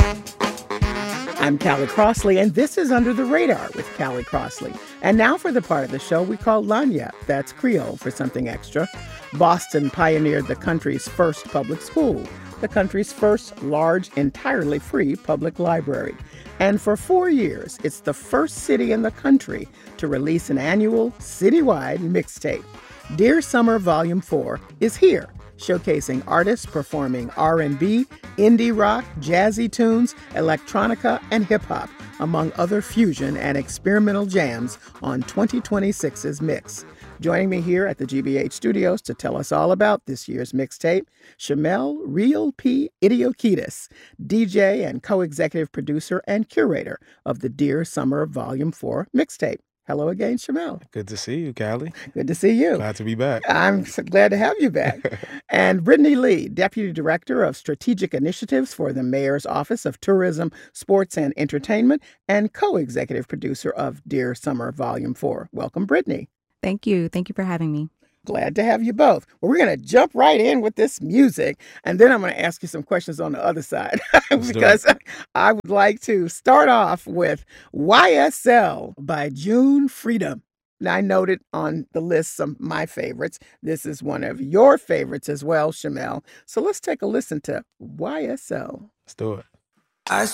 I'm Callie Crossley, and this is Under the Radar with Callie Crossley. And now for the part of the show we call Lagniappe. That's Creole for something extra. Boston pioneered the country's first public school, the country's first large, entirely free public library. And for 4 years, it's the first city in the country to release an annual citywide mixtape. Dear Summer Volume 4 is here, showcasing artists performing R&B, indie rock, jazzy tunes, electronica, and hip-hop, among other fusion and experimental jams on 2026's mix. Joining me here at the GBH studios to tell us all about this year's mixtape, Shamel Real P. Idiokitis, DJ and co-executive producer and curator of the Dear Summer Volume 4 mixtape. Hello again, Shamel. Good to see you, Callie. Good to see you. Glad to be back. I'm so glad to have you back. And Brittany Lee, Deputy Director of Strategic Initiatives for the Mayor's Office of Tourism, Sports, and Entertainment, and co-executive producer of Dear Summer Volume 4. Welcome, Brittany. Thank you. Thank you for having me. Glad to have you both. Well, we're going to jump right in with this music, and then I'm going to ask you some questions on the other side because I would like to start off with YSL by June Freedom. Now, I noted on the list some of my favorites. This is one of your favorites as well, Shamel. So let's take a listen to YSL. Let's do it. I